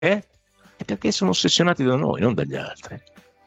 È perché sono ossessionati da noi, non dagli altri.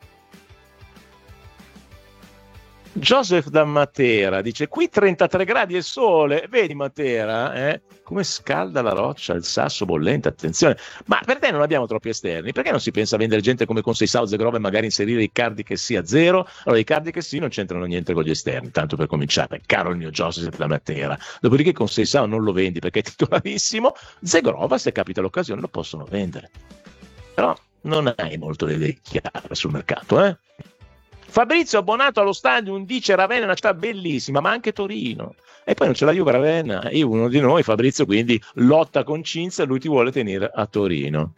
Joseph da Matera dice: qui 33 gradi e sole, vedi Matera, come scalda la roccia, il sasso bollente, attenzione. Ma per te non abbiamo troppi esterni? Perché non si pensa a vendere gente come con 6 Sauze Grove e magari inserire i cardi che sia zero? Allora i cardi che sì non c'entrano niente con gli esterni, tanto per cominciare, caro il mio Joseph da Matera. Dopodiché con 6 Sau non lo vendi perché è titolarissimo, Zegrova se capita l'occasione lo possono vendere. Però non hai molto le idee chiare sul mercato, eh? Fabrizio abbonato allo Stadium dice: Ravenna è una città bellissima, ma anche Torino. E poi non ce la Juve a Ravenna. Io uno di noi, Fabrizio, quindi lotta con Cinzia, lui ti vuole tenere a Torino.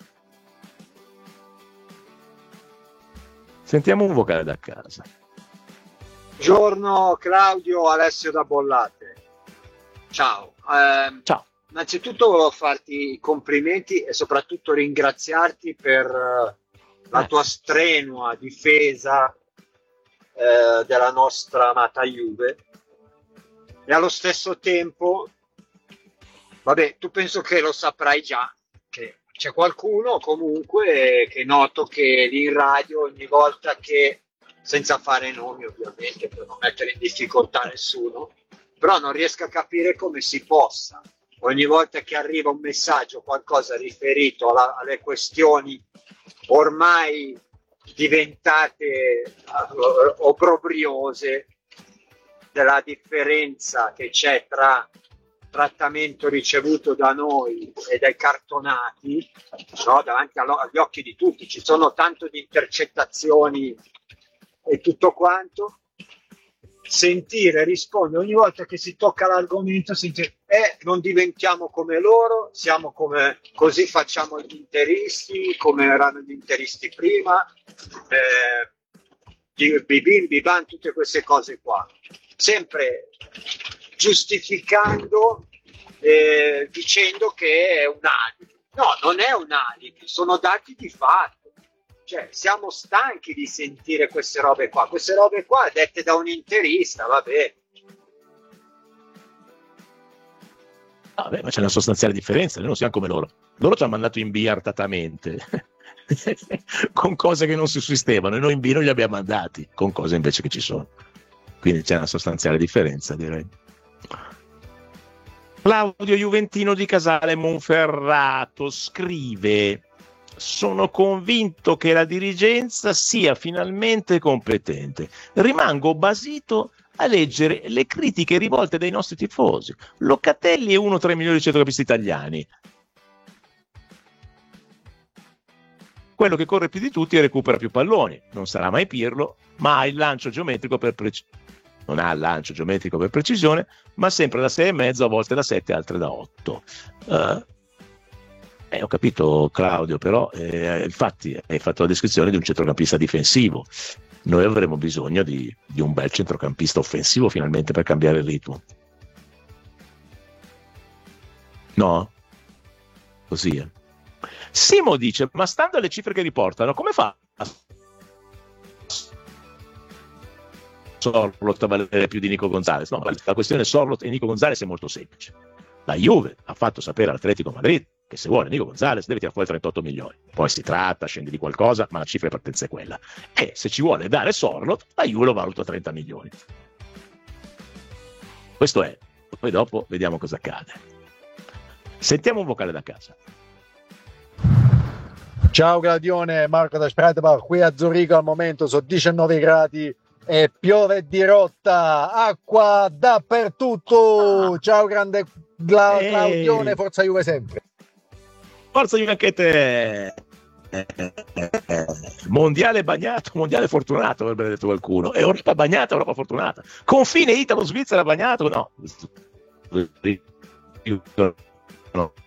Sentiamo un vocale da casa. Buongiorno Claudio, Alessio da Bollate. Ciao. Ciao. Innanzitutto volevo farti i complimenti e soprattutto ringraziarti per la tua strenua difesa della nostra amata Juve, e allo stesso tempo, vabbè, tu penso che lo saprai già, che c'è qualcuno comunque che noto che lì in radio ogni volta che, senza fare nomi ovviamente per non mettere in difficoltà nessuno, però non riesco a capire come si possa, ogni volta che arriva un messaggio, qualcosa riferito alle questioni ormai diventate obbrobriose, della differenza che c'è tra trattamento ricevuto da noi e dai cartonati, no? Davanti agli occhi di tutti ci sono tanto di intercettazioni e tutto quanto. Sentire rispondere ogni volta che si tocca l'argomento, sentire non diventiamo come loro, siamo come, così facciamo gli interisti come erano gli interisti prima, biban, tutte queste cose qua, sempre giustificando, dicendo che è un alibi. No, non è un alibi, sono dati di fatto. Cioè, siamo stanchi di sentire queste robe qua dette da un interista, vabbè. Vabbè, ma c'è una sostanziale differenza, noi non siamo come loro. Loro ci hanno mandato in B artatamente, con cose che non si sussistevano, e noi in B non li abbiamo mandati, con cose invece che ci sono. Quindi c'è una sostanziale differenza, direi. Claudio Juventino di Casale Monferrato scrive: sono convinto che la dirigenza sia finalmente competente. Rimango basito a leggere le critiche rivolte dai nostri tifosi. Locatelli è uno tra i migliori centrocampisti italiani. Quello che corre più di tutti e recupera più palloni. Non sarà mai Pirlo, ma ha il lancio geometrico per non ha il lancio geometrico per precisione, ma sempre da 6,5, a volte da 7, altre da 8. Ho capito Claudio, però infatti hai fatto la descrizione di un centrocampista difensivo. Noi avremo bisogno di un bel centrocampista offensivo finalmente per cambiare il ritmo. No? Così è. Simo dice: ma stando alle cifre che riportano, come fa Sorloth a valere più di Nico Gonzalez? No, la questione Sorloth e Nico Gonzalez è molto semplice. La Juve ha fatto sapere all'Atletico Madrid che se vuole Nico Gonzalez deve tirare fuori 38 milioni. Poi si tratta, scende di qualcosa, ma la cifra di partenza è quella. E se ci vuole dare Sorloth, la Juve lo valuta 30 milioni. Questo è. Poi dopo vediamo cosa accade. Sentiamo un vocale da casa. Ciao Gladione, Marco da Sprataba, qui a Zurigo al momento sono 19 gradi e piove di rotta, acqua dappertutto. Ciao grande Claudione, forza Juve sempre. Forza Juve anche te. Mondiale bagnato, mondiale fortunato, avrebbe detto qualcuno. Europa bagnata, Europa fortunata. Confine Italo-Svizzera bagnato, no.